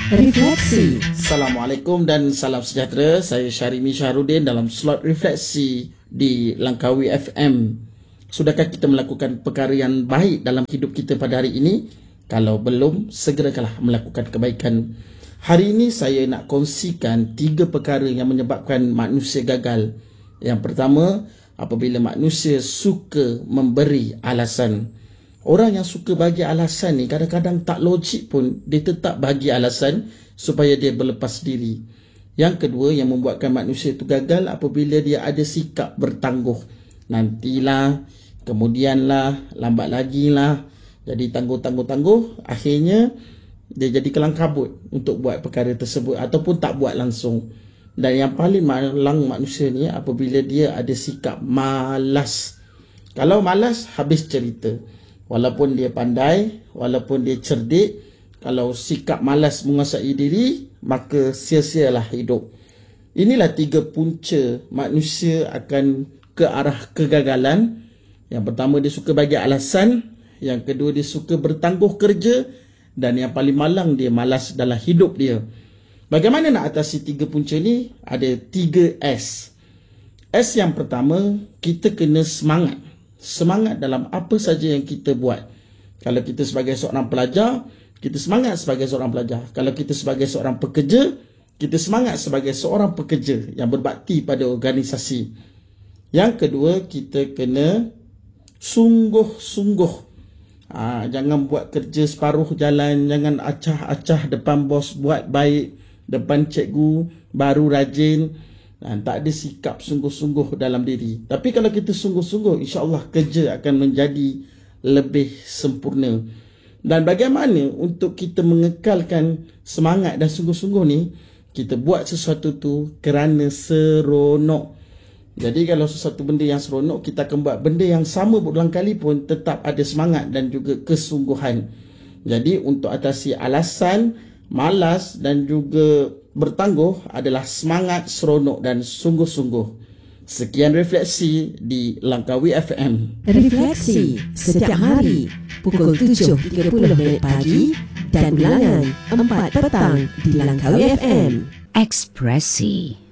Refleksi. Assalamualaikum dan salam sejahtera. Saya Syarimi Syahrudin dalam slot Refleksi di Langkawi FM. Sudahkah kita melakukan perkara yang baik dalam hidup kita pada hari ini? Kalau belum, segeralah melakukan kebaikan. Hari ini saya nak kongsikan 3 perkara yang menyebabkan manusia gagal. Yang pertama, apabila manusia suka memberi alasan. Orang yang suka bagi alasan ni kadang-kadang tak logik pun, dia tetap bagi alasan supaya dia berlepas diri. Yang kedua yang membuatkan manusia itu gagal apabila dia ada sikap bertangguh. Nantilah, kemudianlah, lambat lagi lah. Jadi tangguh, akhirnya dia jadi kelang kabut untuk buat perkara tersebut ataupun tak buat langsung. Dan yang paling malang manusia ni apabila dia ada sikap malas. Kalau malas, habis cerita. Walaupun dia pandai, walaupun dia cerdik, kalau sikap malas menguasai diri, maka sia-sialah hidup. Inilah 3 punca manusia akan ke arah kegagalan. Yang pertama, dia suka bagi alasan. Yang kedua, dia suka bertangguh kerja. Dan yang paling malang, dia malas dalam hidup dia. Bagaimana nak atasi 3 punca ni? Ada 3 S. S yang pertama, kita kena semangat. Semangat dalam apa saja yang kita buat. Kalau kita sebagai seorang pelajar, kita semangat sebagai seorang pelajar. Kalau kita sebagai seorang pekerja, kita semangat sebagai seorang pekerja yang berbakti pada organisasi. Yang kedua, kita kena sungguh-sungguh. Jangan buat kerja separuh jalan, jangan acah-acah depan bos, buat baik depan cikgu, baru rajin. Tak ada sikap sungguh-sungguh dalam diri. Tapi kalau kita sungguh-sungguh, insya-Allah kerja akan menjadi lebih sempurna. Dan bagaimana untuk kita mengekalkan semangat dan sungguh-sungguh ni? Kita buat sesuatu tu kerana seronok. Jadi kalau sesuatu benda yang seronok, kita akan buat benda yang sama berulang kali pun tetap ada semangat dan juga kesungguhan. Jadi untuk atasi alasan, malas dan juga bertangguh adalah semangat, seronok dan sungguh-sungguh. Sekian refleksi di Langkawi FM. Refleksi setiap hari pukul 7.30 pagi dan ulangan 4 petang di Langkawi FM. Ekspresi.